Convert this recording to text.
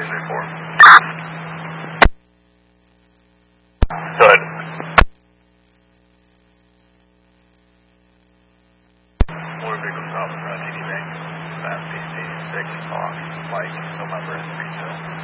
4. Good. Motor vehicle south of TD Bank, fast PC, 6 Fox, Mike, November, 3 Phil.